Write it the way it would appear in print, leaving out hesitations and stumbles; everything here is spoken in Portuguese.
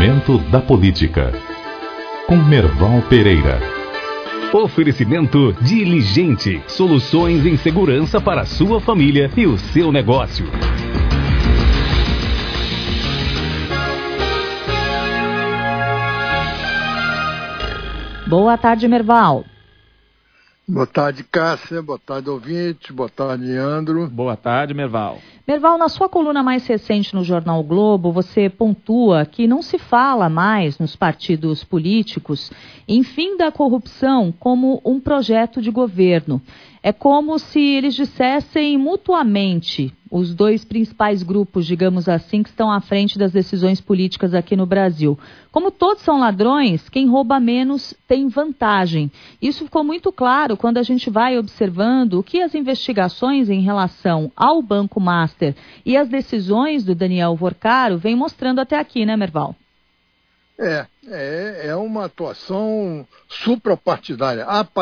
Momento da Política, com Merval Pereira. Oferecimento Diligente, soluções em segurança para a sua família e o seu negócio. Boa tarde, Merval. Boa tarde, Cássia. Boa tarde, ouvinte. Boa tarde, Leandro. Boa tarde, Merval. Merval, na sua coluna mais recente no Jornal o Globo, você pontua que não se fala mais nos partidos políticos em fim da corrupção como um projeto de governo. É como se eles dissessem mutuamente, os dois principais grupos, digamos assim, que estão à frente das decisões políticas aqui no Brasil. Como todos são ladrões, quem rouba menos tem vantagem. Isso ficou muito claro quando a gente vai observando o que as investigações em relação ao Banco Master e as decisões do Daniel Vorcaro vêm mostrando até aqui, né, Merval? É uma atuação suprapartidária.